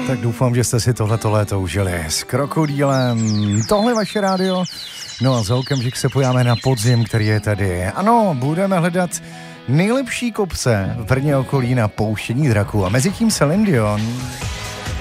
Tak doufám, že jste si tohleto léto užili s Krokodýlem. Tohle vaše rádio. No a za okamžik se pojáme na podzim, který je tady. Ano, budeme hledat nejlepší kopce v Brně okolí na pouštění draků. A mezi tím Celine Dion